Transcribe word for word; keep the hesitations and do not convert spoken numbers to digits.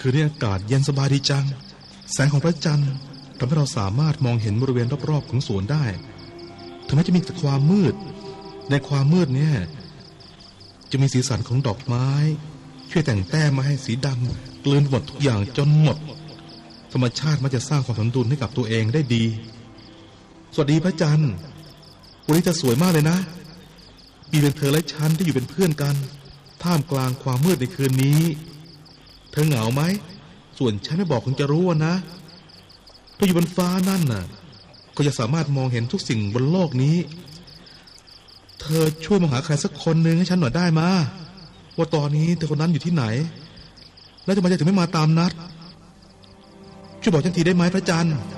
คืนนี้อากาศเย็นสบายดีจังแสงของพระจันทร์ทำให้เราสามารถมองเห็นบริเวณรอบๆของสวนได้ถึงแม้จะมีแต่ความมืดในความมืดเนี่ยจะมีสีสันของดอกไม้ช่วยแต่งแต้มมาให้สีดำกลืนหมดทุกอย่างจนหมดธรรมชาติมันจะสร้างความสมดุลให้กับตัวเองได้ดีสวัสดีพระจันทร์วันนี้จะสวยมากเลยนะมีเป็นเธอและฉันที่อยู่เป็นเพื่อนกันท่ามกลางความมืดในคืนนี้เธอเหงาไหมส่วนฉันไม่บอกคงจะรู้นะถ้าอยู่บนฟ้านั่นน่ะก็จะสามารถมองเห็นทุกสิ่งบนโลกนี้เธอช่วยมองหาใครสักคนหนึ่งให้ฉันหน่อยได้มาว่าตอนนี้เธอคนนั้นอยู่ที่ไหนแล้วทำไมถึงไม่มาตามนัดช่วยบอกฉันทีได้ไหมพระจันทร์